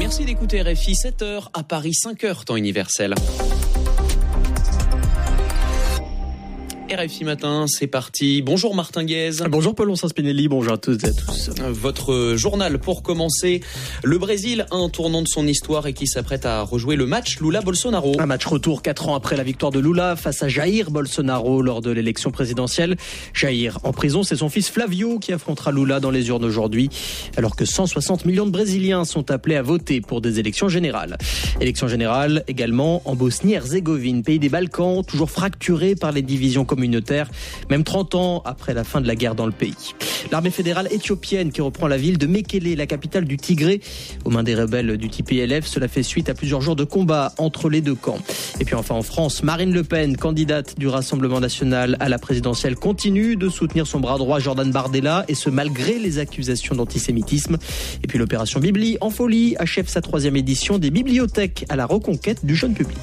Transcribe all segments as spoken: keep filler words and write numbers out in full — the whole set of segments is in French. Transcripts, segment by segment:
Merci d'écouter R F I, sept heures à Paris, cinq heures temps universel. R F I Matin, c'est parti. Bonjour Martin Guez. Bonjour Paul Spinelli, bonjour à toutes et à tous. Votre journal pour commencer. Le Brésil a un tournant de son histoire et qui s'apprête à rejouer le match Lula-Bolsonaro. Un match retour quatre ans après la victoire de Lula face à Jair Bolsonaro lors de l'élection présidentielle. Jair en prison, c'est son fils Flavio qui affrontera Lula dans les urnes aujourd'hui, alors que cent soixante millions de Brésiliens sont appelés à voter pour des élections générales. Élections générales également en Bosnie-Herzégovine, pays des Balkans, toujours fracturé par les divisions communautaires. communautaire, même trente ans après la fin de la guerre dans le pays. L'armée fédérale éthiopienne qui reprend la ville de Mekele, la capitale du Tigré, aux mains des rebelles du T P L F. Cela fait suite à plusieurs jours de combat entre les deux camps. Et puis enfin en France, Marine Le Pen, candidate du Rassemblement national à la présidentielle, continue de soutenir son bras droit Jordan Bardella, et ce malgré les accusations d'antisémitisme. Et puis l'opération Bibli en folie achève sa troisième édition des bibliothèques à la reconquête du jeune public.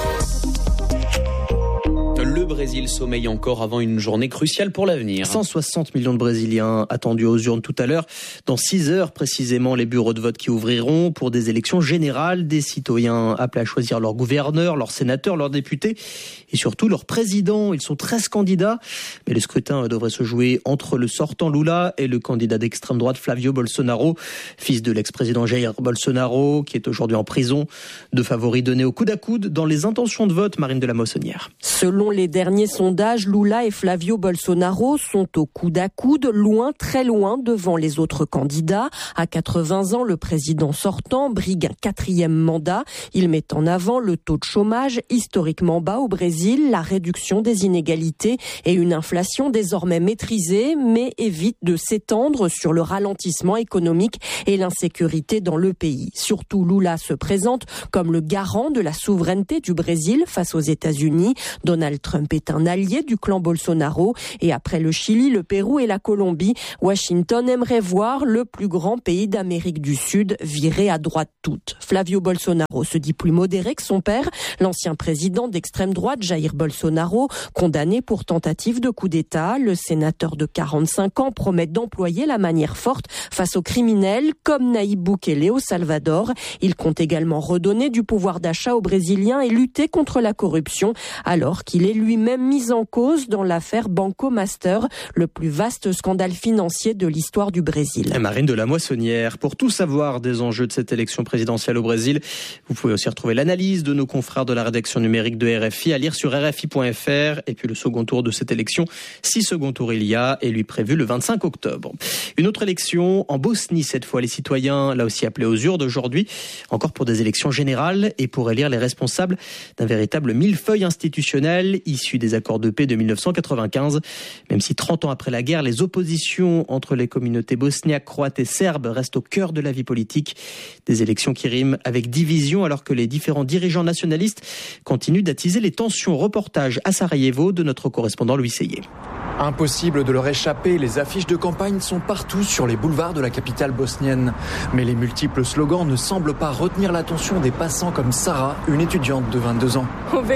Le Brésil sommeille encore avant une journée cruciale pour l'avenir. cent soixante millions de Brésiliens attendus aux urnes tout à l'heure. Dans six heures précisément, les bureaux de vote qui ouvriront pour des élections générales. Des citoyens appelés à choisir leur gouverneur, leurs sénateurs, leurs députés et surtout leur président. Ils sont treize candidats, mais le scrutin devrait se jouer entre le sortant Lula et le candidat d'extrême droite Flavio Bolsonaro, fils de l'ex-président Jair Bolsonaro, qui est aujourd'hui en prison. Deux favoris donnés au coude à coude dans les intentions de vote, Marine de la Moissonnière. Selon les derniers sondages, Lula et Flavio Bolsonaro sont au coude à coude, loin, très loin devant les autres candidats. À quatre-vingts ans, le président sortant brigue un quatrième mandat. Il met en avant le taux de chômage historiquement bas au Brésil, la réduction des inégalités et une inflation désormais maîtrisée, mais évite de s'étendre sur le ralentissement économique et l'insécurité dans le pays. Surtout, Lula se présente comme le garant de la souveraineté du Brésil face aux États-Unis. Donald Trump est un allié du clan Bolsonaro et après le Chili, le Pérou et la Colombie, Washington aimerait voir le plus grand pays d'Amérique du Sud virer à droite toute. Flavio Bolsonaro se dit plus modéré que son père, l'ancien président d'extrême droite Jair Bolsonaro, condamné pour tentative de coup d'État. Le sénateur de quarante-cinq ans promet d'employer la manière forte face aux criminels comme Nayib Bukele au Salvador. Il compte également redonner du pouvoir d'achat aux Brésiliens et lutter contre la corruption, alors qu'il est lui-même mis en cause dans l'affaire Banco Master, le plus vaste scandale financier de l'histoire du Brésil. Marine de la Moissonnière. Pour tout savoir des enjeux de cette élection présidentielle au Brésil, vous pouvez aussi retrouver l'analyse de nos confrères de la rédaction numérique de R F I à lire sur R F I point F R. Et puis le second tour de cette élection, si second tour il y a, est lui prévu le vingt-cinq octobre. Une autre élection en Bosnie cette fois. Les citoyens, là aussi appelés aux urnes aujourd'hui, encore pour des élections générales et pour élire les responsables d'un véritable millefeuille institutionnel issu des accords de paix de mille neuf cent quatre-vingt-quinze. Même si trente ans après la guerre, les oppositions entre les communautés bosniaques, croates et serbes restent au cœur de la vie politique. Des élections qui riment avec division alors que les différents dirigeants nationalistes continuent d'attiser les tensions. Reportage à Sarajevo de notre correspondant Louis Seyé. Impossible de leur échapper, les affiches de campagne sont partout sur les boulevards de la capitale bosnienne. Mais les multiples slogans ne semblent pas retenir l'attention des passants comme Sarah, une étudiante de vingt-deux ans.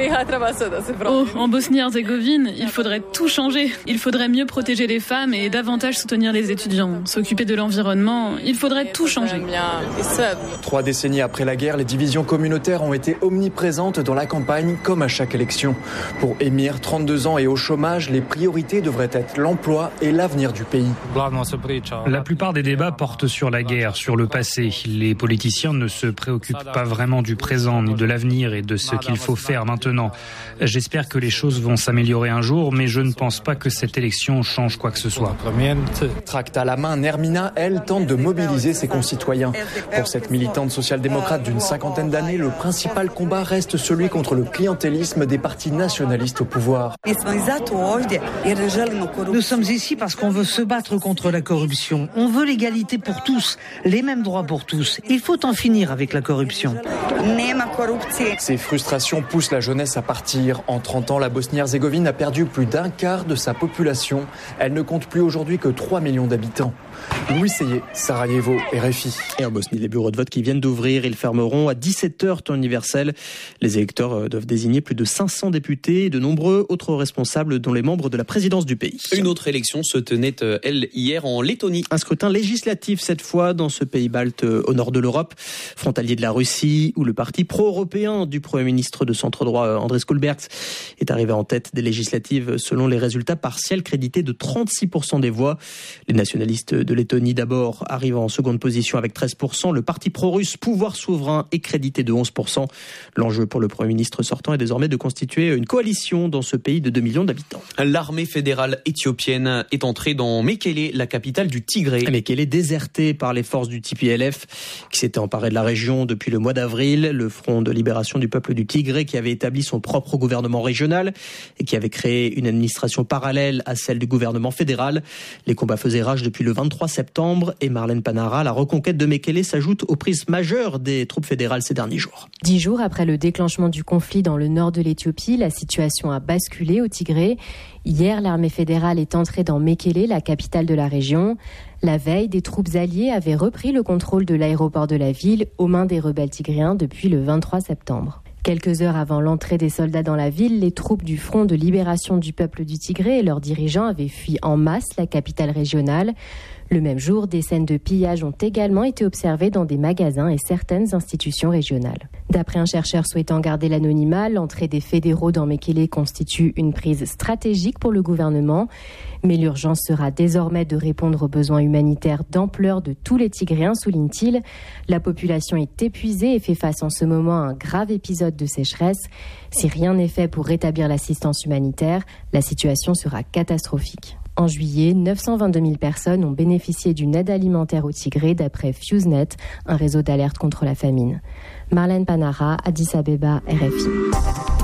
Oh, en Bosnie-Herzégovine, il faudrait tout changer. Il faudrait mieux protéger les femmes et davantage soutenir les étudiants. S'occuper de l'environnement, il faudrait tout changer. Trois décennies après la guerre, les divisions communautaires ont été omniprésentes dans la campagne comme à chaque élection. Pour Emir, trente-deux ans et au chômage, les priorités devraient être l'emploi et l'avenir du pays. La plupart des débats portent sur la guerre, sur le passé. Les politiciens ne se préoccupent pas vraiment du présent ni de l'avenir et de ce qu'il faut faire maintenant. J'espère que les choses vont s'améliorer un jour, mais je ne pense pas que cette élection change quoi que ce soit. Tract à la main, Nermina, elle, tente de mobiliser ses concitoyens. Pour cette militante social-démocrate d'une cinquantaine d'années, le principal combat reste celui contre le clientélisme des partis nationalistes au pouvoir. Nous sommes ici parce qu'on veut se battre contre la corruption. On veut l'égalité pour tous, les mêmes droits pour tous. Il faut en finir avec la corruption. Ces frustrations poussent la jeunesse à partir. En trente ans, la Bosnie-Herzégovine a perdu plus d'un quart de sa population. Elle ne compte plus aujourd'hui que trois millions d'habitants. Louis Seyé, Sarajevo, R F I. Et en Bosnie, les bureaux de vote qui viennent d'ouvrir, ils fermeront à dix-sept heures temps universel. Les électeurs doivent désigner plus de cinq cents députés et de nombreux autres responsables, dont les membres de la présidence du pays. Une autre élection se tenait, elle, hier en Lettonie. Un scrutin législatif cette fois dans ce pays balte au nord de l'Europe, frontalier de la Russie, où le parti pro-européen du Premier ministre de centre-droit Andris Kulberts est arrivé en tête des législatives selon les résultats partiels crédités de trente-six pour cent des voix. Les nationalistes de Lettonie d'abord arrivent en seconde position avec treize pour cent. Le parti pro-russe Pouvoir souverain est crédité de onze pour cent. L'enjeu pour le Premier ministre sortant est désormais de constituer une coalition dans ce pays de deux millions d'habitants. L'armée fédérale éthiopienne est entrée dans Mekele, la capitale du Tigré. Mekele désertée par les forces du T P L F qui s'étaient emparées de la région depuis le mois d'avril. Le Front de libération du peuple du Tigré qui avait établi son propre gouvernement régional et qui avait créé une administration parallèle à celle du gouvernement fédéral. Les combats faisaient rage depuis le vingt-trois septembre et Marlène Panara, la reconquête de Mekele s'ajoute aux prises majeures des troupes fédérales ces derniers jours. Dix jours après le déclenchement du conflit dans le nord de l'Éthiopie, la situation a basculé au Tigré. Hier, l'armée fédérale est entrée dans Mekele, la capitale de la région. La veille, des troupes alliées avaient repris le contrôle de l'aéroport de la ville aux mains des rebelles tigréens depuis le vingt-trois septembre. Quelques heures avant l'entrée des soldats dans la ville, les troupes du Front de libération du peuple du Tigré et leurs dirigeants avaient fui en masse la capitale régionale. Le même jour, des scènes de pillage ont également été observées dans des magasins et certaines institutions régionales. D'après un chercheur souhaitant garder l'anonymat, l'entrée des fédéraux dans Mekele constitue une prise stratégique pour le gouvernement. Mais l'urgence sera désormais de répondre aux besoins humanitaires d'ampleur de tous les Tigréens, souligne-t-il. La population est épuisée et fait face en ce moment à un grave épisode de sécheresse. Si rien n'est fait pour rétablir l'assistance humanitaire, la situation sera catastrophique. En juillet, neuf cent vingt-deux mille personnes ont bénéficié d'une aide alimentaire au Tigré d'après FuseNet, un réseau d'alerte contre la famine. Marlène Panara, Addis Abeba, R F I.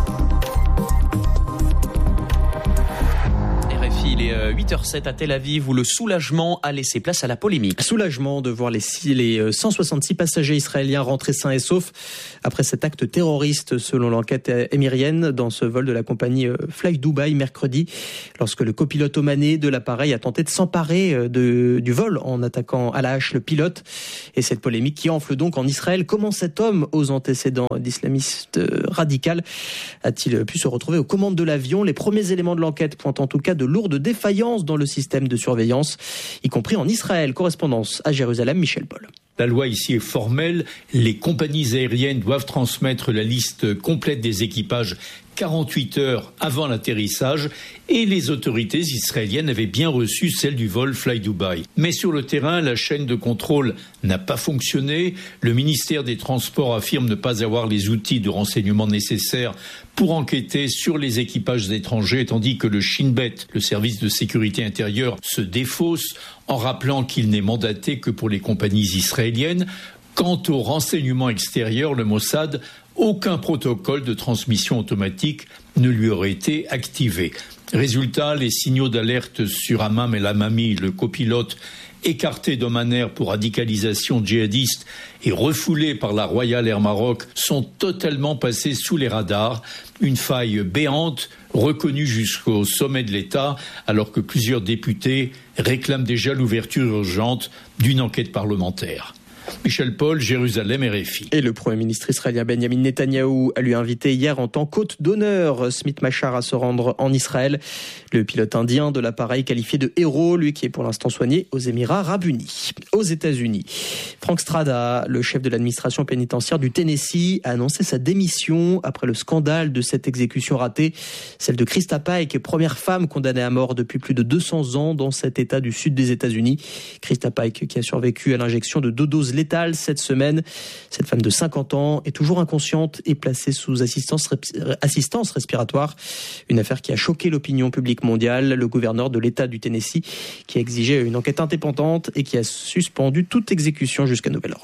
Il est huit heures zéro sept à Tel Aviv où le soulagement a laissé place à la polémique. Soulagement de voir les, les cent soixante-six passagers israéliens rentrer sains et saufs après cet acte terroriste selon l'enquête émirienne dans ce vol de la compagnie Fly Dubai mercredi lorsque le copilote omanais de l'appareil a tenté de s'emparer de, du vol en attaquant à la hache le pilote. Et cette polémique qui enfle donc en Israël. Comment cet homme aux antécédents d'islamistes radicaux a-t-il pu se retrouver aux commandes de l'avion? Les premiers éléments de l'enquête pointent en tout cas de lourdes défaillance dans le système de surveillance, y compris en Israël. Correspondance à Jérusalem, Michel Paul. La loi ici est formelle. Les compagnies aériennes doivent transmettre la liste complète des équipages quarante-huit heures avant l'atterrissage et les autorités israéliennes avaient bien reçu celle du vol Fly Dubai. Mais sur le terrain, la chaîne de contrôle n'a pas fonctionné. Le ministère des Transports affirme ne pas avoir les outils de renseignement nécessaires pour enquêter sur les équipages étrangers, tandis que le Shin Bet, le service de sécurité intérieure, se défausse en rappelant qu'il n'est mandaté que pour les compagnies israéliennes. Quant au renseignement extérieur, le Mossad, aucun protocole de transmission automatique ne lui aurait été activé. Résultat, les signaux d'alerte sur Hammam El Amami, le copilote, écarté d'Oman Air pour radicalisation djihadiste et refoulé par la Royal Air Maroc, sont totalement passés sous les radars. Une faille béante reconnue jusqu'au sommet de l'État, alors que plusieurs députés réclament déjà l'ouverture urgente d'une enquête parlementaire. Michel Paul, Jérusalem, R F I. Et le Premier ministre israélien Benjamin Netanyahou a lui invité hier en tant qu'hôte d'honneur Smith Machar à se rendre en Israël. Le pilote indien de l'appareil qualifié de héros, lui qui est pour l'instant soigné aux Émirats Arabes Unis. Aux États-Unis, Frank Strada, le chef de l'administration pénitentiaire du Tennessee, a annoncé sa démission après le scandale de cette exécution ratée, celle de Krista Pike, première femme condamnée à mort depuis plus de deux cents ans dans cet État du sud des États-Unis. Krista Pike qui a survécu à l'injection de deux doses létale cette semaine. Cette femme de cinquante ans est toujours inconsciente et placée sous assistance, assistance respiratoire. Une affaire qui a choqué l'opinion publique mondiale. Le gouverneur de l'État du Tennessee qui a exigé une enquête indépendante et qui a suspendu toute exécution jusqu'à nouvel ordre.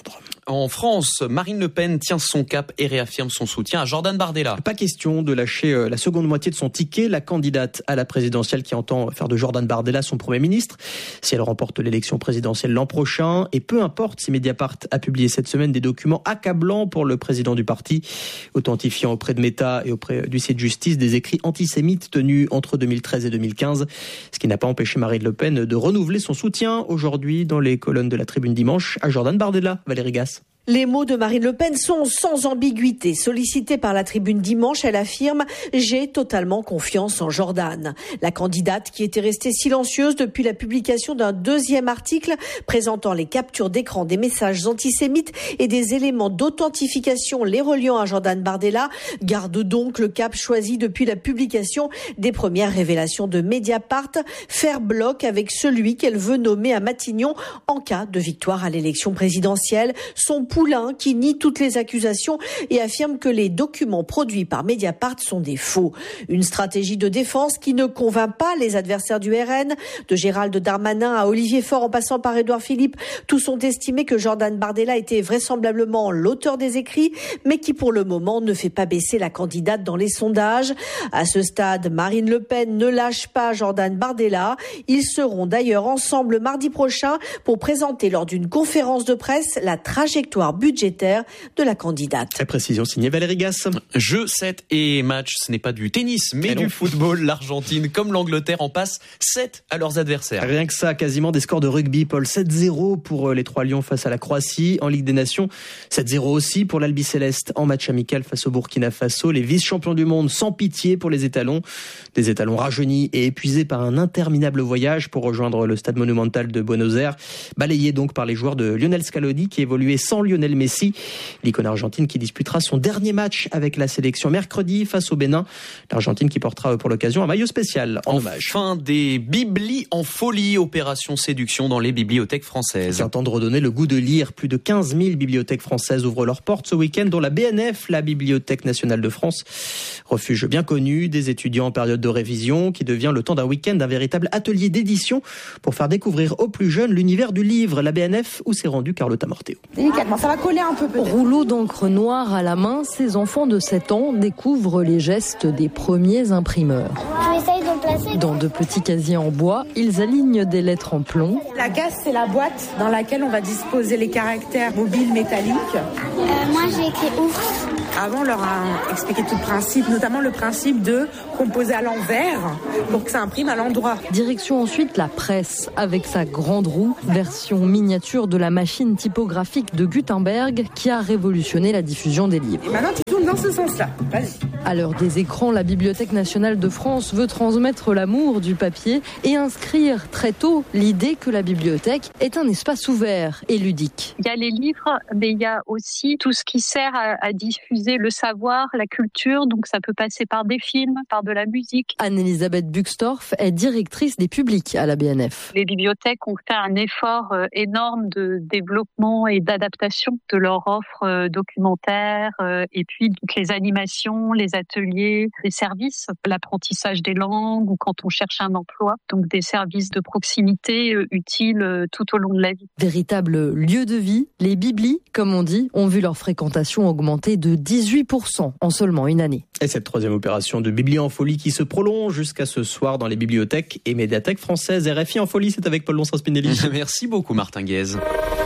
En France, Marine Le Pen tient son cap et réaffirme son soutien à Jordan Bardella. Pas question de lâcher la seconde moitié de son ticket. La candidate à la présidentielle qui entend faire de Jordan Bardella son Premier ministre si elle remporte l'élection présidentielle l'an prochain. Et peu importe si Mediapart a publié cette semaine des documents accablants pour le président du parti, authentifiant auprès de Meta et auprès du site Justice des écrits antisémites tenus entre deux mille treize et deux mille quinze. Ce qui n'a pas empêché Marine Le Pen de renouveler son soutien aujourd'hui dans les colonnes de la Tribune dimanche à Jordan Bardella. Valérie Gasse. Les mots de Marine Le Pen sont sans ambiguïté. Sollicitée par la Tribune dimanche, elle affirme « J'ai totalement confiance en Jordan ». La candidate, qui était restée silencieuse depuis la publication d'un deuxième article présentant les captures d'écran des messages antisémites et des éléments d'authentification les reliant à Jordan Bardella, garde donc le cap choisi depuis la publication des premières révélations de Mediapart, faire bloc avec celui qu'elle veut nommer à Matignon en cas de victoire à l'élection présidentielle. Son Poulain qui nie toutes les accusations et affirme que les documents produits par Mediapart sont des faux. Une stratégie de défense qui ne convainc pas les adversaires du R N. De Gérald Darmanin à Olivier Faure en passant par Édouard Philippe, tous ont estimé que Jordan Bardella était vraisemblablement l'auteur des écrits, mais qui pour le moment ne fait pas baisser la candidate dans les sondages. À ce stade, Marine Le Pen ne lâche pas Jordan Bardella. Ils seront d'ailleurs ensemble mardi prochain pour présenter lors d'une conférence de presse la trajectoire budgétaire de la candidate. La précision signée Valérie Gasse. Jeu, set et match, ce n'est pas du tennis, mais, mais du football. L'Argentine, comme l'Angleterre, en passe sept à leurs adversaires. Rien que ça, quasiment des scores de rugby, Paul. sept zéro pour les Trois Lions face à la Croatie. En Ligue des Nations, sept zéro aussi pour l'Albi Céleste en match amical face au Burkina Faso. Les vice-champions du monde sans pitié pour les étalons. Des étalons rajeunis et épuisés par un interminable voyage pour rejoindre le stade monumental de Buenos Aires. Balayés donc par les joueurs de Lionel Scaloni qui évoluait sans Lionel Messi, l'icône argentine qui disputera son dernier match avec la sélection mercredi face au Bénin. L'Argentine qui portera pour l'occasion un maillot spécial en hommage. Fin des biblis en folie, opération séduction dans les bibliothèques françaises. C'est un temps de redonner le goût de lire. Plus de quinze mille bibliothèques françaises ouvrent leurs portes ce week-end, dont la B N F, la Bibliothèque nationale de France. Refuge bien connu des étudiants en période de révision qui devient le temps d'un week-end un véritable atelier d'édition pour faire découvrir aux plus jeunes l'univers du livre. La B N F où s'est rendu Carlotta Morteo. Délicatement, ça va coller un peu peut-être. Rouleau d'encre noire à la main, ces enfants de sept ans découvrent les gestes des premiers imprimeurs. Tu essayes de le placer. Dans de petits casiers en bois, ils alignent des lettres en plomb. La case, c'est la boîte dans laquelle on va disposer les caractères mobiles métalliques. Euh, moi, j'ai écrit ouf. Avant, on leur a expliqué tout le principe, notamment le principe de composer à l'envers pour que ça imprime à l'endroit. Direction ensuite la presse, avec sa grande roue, version miniature de la machine typographique de Gutenberg qui a révolutionné la diffusion des livres. Et maintenant, tu tournes dans ce sens-là. Vas-y. À l'heure des écrans, la Bibliothèque nationale de France veut transmettre l'amour du papier et inscrire très tôt l'idée que la bibliothèque est un espace ouvert et ludique. Il y a les livres, mais il y a aussi tout ce qui sert à, à diffuser le savoir, la culture, donc ça peut passer par des films, par de la musique. Anne-Elisabeth Buxtorf est directrice des publics à la B N F. Les bibliothèques ont fait un effort énorme de développement et d'adaptation de leur offre documentaire et puis donc les animations, les ateliers, les services, l'apprentissage des langues ou quand on cherche un emploi, donc des services de proximité utiles tout au long de la vie. Véritable lieu de vie, les biblis, comme on dit, ont vu leur fréquentation augmenter de dix-huit pour cent en seulement une année. Et cette troisième opération de Bibli en folie qui se prolonge jusqu'à ce soir dans les bibliothèques et médiathèques françaises. R F I en folie, c'est avec Paul Lonstra-Spinelli. Merci beaucoup Martin Guez.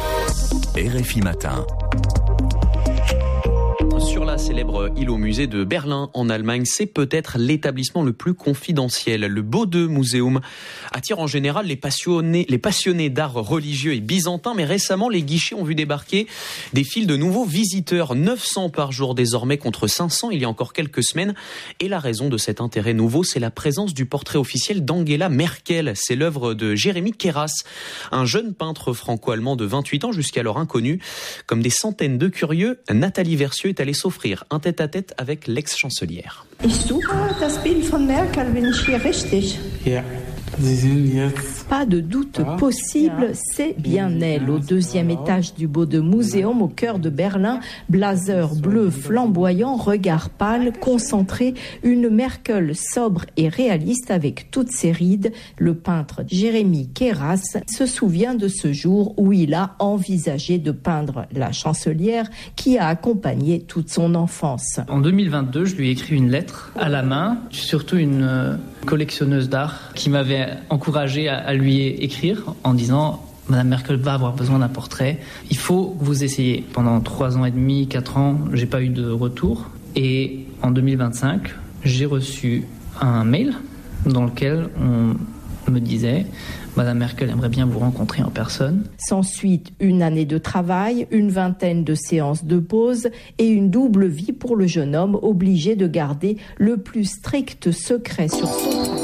R F I Matin. Sur la célèbre île au musée de Berlin en Allemagne, c'est peut-être l'établissement le plus confidentiel. Le Bode Museum attire en général les passionnés, les passionnés d'art religieux et byzantin, mais récemment les guichets ont vu débarquer des files de nouveaux visiteurs, neuf cents par jour désormais contre cinq cents il y a encore quelques semaines. Et la raison de cet intérêt nouveau, c'est la présence du portrait officiel d'Angela Merkel. C'est l'œuvre de Jérémy Keras, un jeune peintre franco-allemand de vingt-huit ans jusqu'alors inconnu. Comme des centaines de curieux, Nathalie Versieux est allée s'offrir un tête-à-tête avec l'ex-chancelière. Ich suche das Bild von Merkel, bin ich hier richtig? Ja, Sie sind jetzt Pas de doute possible, c'est bien elle. Au deuxième étage du Bode Museum, au cœur de Berlin, blazer bleu flamboyant, regard pâle, concentré, une Merkel sobre et réaliste avec toutes ses rides. Le peintre Jérémy Kéras se souvient de ce jour où il a envisagé de peindre la chancelière qui a accompagné toute son enfance. En deux mille vingt-deux, je lui ai écrit une lettre à la main, surtout une collectionneuse d'art qui m'avait encouragé à, à lui écrire en disant « Madame Merkel va avoir besoin d'un portrait, il faut que vous essayiez ». Pendant trois ans et demi, quatre ans, j'ai pas eu de retour. Et en deux mille vingt-cinq, j'ai reçu un mail dans lequel on me disait « Madame Merkel aimerait bien vous rencontrer en personne ». S'ensuit une année de travail, une vingtaine de séances de pause et une double vie pour le jeune homme obligé de garder le plus strict secret sur son travail.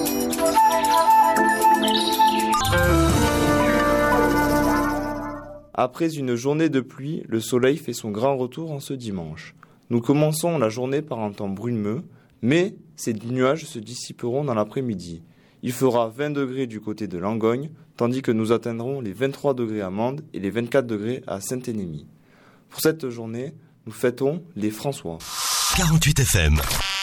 Après une journée de pluie, le soleil fait son grand retour en ce dimanche. Nous commençons la journée par un temps brumeux, mais ces nuages se dissiperont dans l'après-midi. Il fera vingt degrés du côté de Langogne, tandis que nous atteindrons les vingt-trois degrés à Mende et les vingt-quatre degrés à Saint-Énémy. Pour cette journée, nous fêtons les François. quarante-huit F M